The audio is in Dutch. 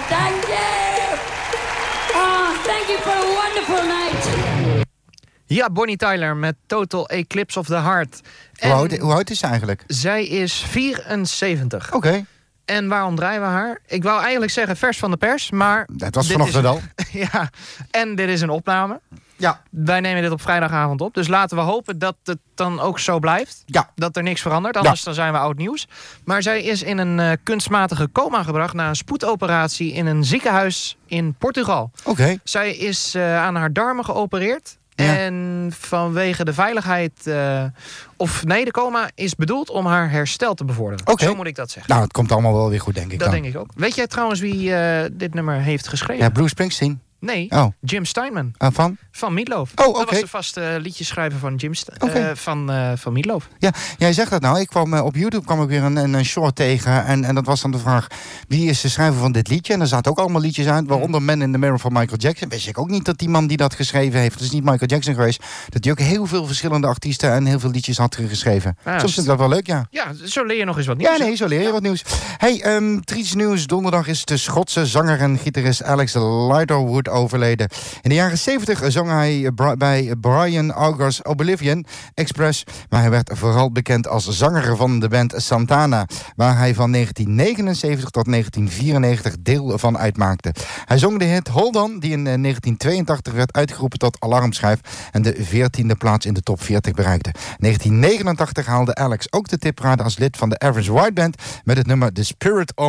Thank you. Oh, thank you for a wonderful night. Ja, Bonnie Tyler met Total Eclipse of the Heart. Hoe oud is ze eigenlijk? Zij is 74. Oké. En waarom draaien we haar? Ik wou eigenlijk zeggen vers van de pers, maar... Dat was vanochtend al. Ja, en dit is een opname. Ja. Wij nemen dit op vrijdagavond op. Dus laten we hopen dat het dan ook zo blijft. Ja. Dat er niks verandert. Anders dan zijn we oud nieuws. Maar zij is in een kunstmatige coma gebracht na een spoedoperatie in een ziekenhuis in Portugal. Oké. Zij is aan haar darmen geopereerd. Ja. En vanwege de veiligheid... de coma is bedoeld om haar herstel te bevorderen. Oké. Zo moet ik dat zeggen. Nou, het komt allemaal wel weer goed, denk ik Dat dan. denk ik ook. Weet jij trouwens wie dit nummer heeft geschreven? Ja, Bruce Springsteen. Nee, Oh. Jim Steinman. Van? Van Meatloaf. Oh, oké. Dat was de vaste liedjeschrijver van van Meatloaf. Ja, jij zegt dat nou. Ik kwam op YouTube kwam ik weer een short tegen. En dat was dan de vraag, wie is de schrijver van dit liedje? En er zaten ook allemaal liedjes uit, waaronder Man in the Mirror van Michael Jackson. Wist ik ook niet dat die man die dat geschreven heeft, dat is niet Michael Jackson geweest, dat hij ook heel veel verschillende artiesten en heel veel liedjes had geschreven. Ja, Soms vind ik dat wel leuk, ja. Ja, zo leer je nog eens wat nieuws. Ja, nee, zo leer je wat nieuws. Hey, triest nieuws. Donderdag is de Schotse zanger en gitarist Alex Lighterwood overleden. In de jaren 70 zong hij bij Brian Auger's Oblivion Express, maar hij werd vooral bekend als zanger van de band Santana, waar hij van 1979 tot 1994 deel van uitmaakte. Hij zong de hit Hold On, die in 1982 werd uitgeroepen tot alarmschijf en de 14e plaats in de top 40 bereikte. In 1989 haalde Alex ook de tipparade als lid van de Average White Band met het nummer The Spirit of